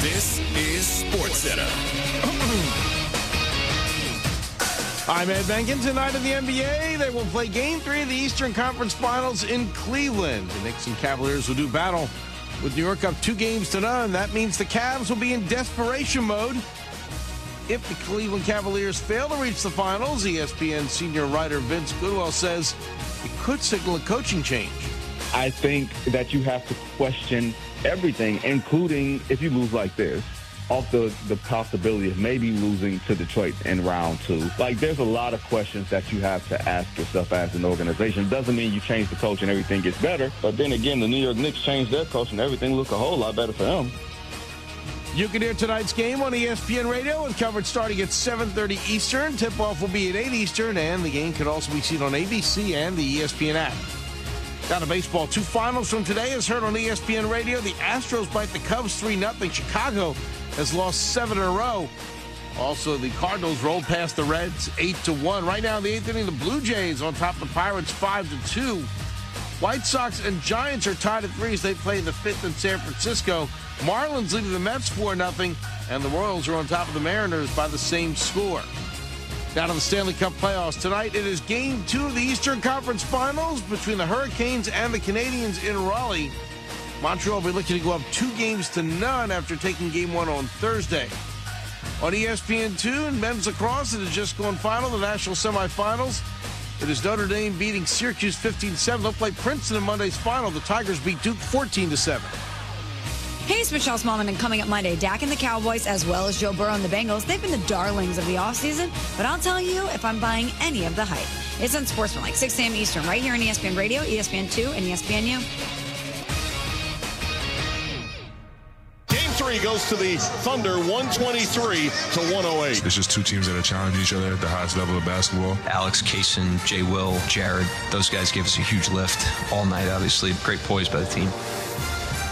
This is SportsCenter. I'm Ed Benkin. Tonight in the NBA, they will play Game 3 of the Eastern Conference Finals in Cleveland. The Knicks and Cavaliers will do battle with New York up 2-0. That means the Cavs will be in desperation mode. If the Cleveland Cavaliers fail to reach the finals, ESPN senior writer Vince Goodwill says it could signal a coaching change. I think that you have to question everything, including if you lose like this, off the possibility of maybe losing to Detroit in round 2. Like, there's a lot of questions that you have to ask yourself as an organization. Doesn't mean you change the coach and everything gets better. But then again, the New York Knicks changed their coach and everything looks a whole lot better for them. You can hear tonight's game on ESPN Radio with coverage starting at 7:30 Eastern. Tip-off will be at 8 Eastern, and the game can also be seen on ABC and the ESPN app. Down to baseball, 2 finals from today as heard on ESPN Radio. The Astros bite the Cubs 3-0. Chicago has lost 7 in a row. Also, the Cardinals rolled past the Reds 8-1. Right now in the 8th inning, the Blue Jays on top of the Pirates 5-2. White Sox and Giants are tied at 3 as they play the 5th in San Francisco. Marlins leading the Mets 4-0, and the Royals are on top of the Mariners by the same score. Down to the Stanley Cup playoffs. Tonight, it is Game 2 of the Eastern Conference Finals between the Hurricanes and the Canadiens in Raleigh. Montreal will be looking to go up 2-0 after taking Game 1 on Thursday. On ESPN2, in men's lacrosse, it has just gone final, the national semifinals. It is Notre Dame beating Syracuse 15-7. They'll play Princeton in Monday's final. The Tigers beat Duke 14-7. Hey, it's Michelle Smallman, and coming up Monday, Dak and the Cowboys, as well as Joe Burrow and the Bengals, they've been the darlings of the offseason, but I'll tell you if I'm buying any of the hype. It's on Sportsmanlike, 6 a.m. Eastern, right here on ESPN Radio, ESPN2, and ESPNU. Game 3 goes to the Thunder, 123-108. It's just 2 teams that are challenging each other at the highest level of basketball. Alex, Kaysen, Jay Will, Jared, those guys gave us a huge lift all night, obviously. Great poise by the team.